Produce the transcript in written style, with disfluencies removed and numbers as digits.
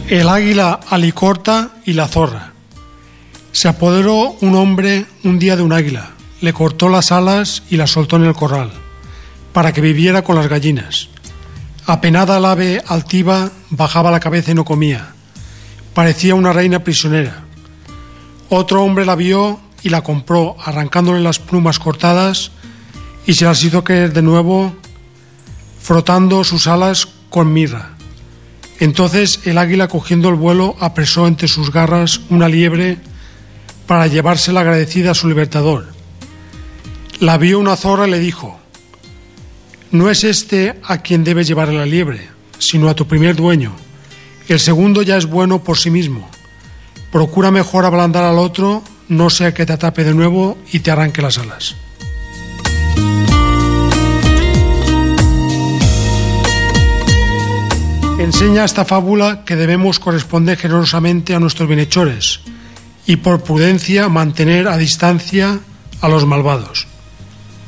El águila alicorta y la zorra. Se apoderó un hombre un día de un águila, le cortó las alas y la soltó en el corral, para que viviera con las gallinas. Apenada el ave altiva, bajaba la cabeza y no comía. Parecía una reina prisionera. Otro hombre la vio y la compró, arrancándole las plumas cortadas, y se las hizo caer de nuevo, frotando sus alas con mirra. Entonces el águila, cogiendo el vuelo, apresó entre sus garras una liebre para llevársela agradecida a su libertador. La vio una zorra y le dijo: no es este a quien debes llevar la liebre, sino a tu primer dueño. El segundo ya es bueno por sí mismo. Procura mejor ablandar al otro, no sea que te atape de nuevo y te arranque las alas. Enseña esta fábula que debemos corresponder generosamente a nuestros bienhechores y por prudencia mantener a distancia a los malvados.